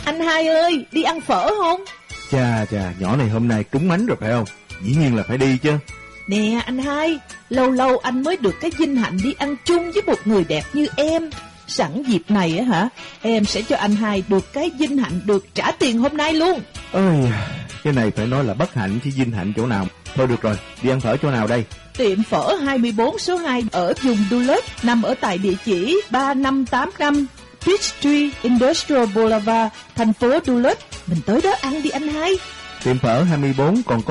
Anh hai ơi, đi ăn phở không? Chà, nhỏ này hôm nay trúng mánh rồi phải không? Dĩ nhiên là phải đi chứ. Nè anh hai, lâu lâu anh mới được cái vinh hạnh đi ăn chung với một người đẹp như em. Sẵn dịp này á hả, em sẽ cho anh hai được cái vinh hạnh được trả tiền hôm nay luôn. Ôi, cái này phải nói là bất hạnh chứ vinh hạnh chỗ nào. Thôi được rồi, đi ăn phở chỗ nào đây? Tiệm phở 24 số 2 ở vùng Duluth, nằm ở tại địa chỉ 3585 Peachtree Industrial Boulevard, thành phố Duluth. Mình tới đó ăn đi anh hai. Tiệm phở 24 còn có